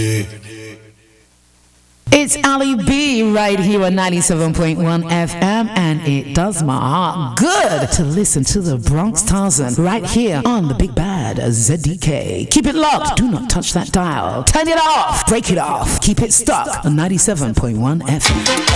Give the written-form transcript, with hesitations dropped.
It's Ali B right here on 97.1 FM, and it does my heart good to listen to the Bronx Tarzan right here on the Big Bad ZDK. Keep it locked, do not touch that dial. Turn it off, break it off, keep it stuck on 97.1 FM.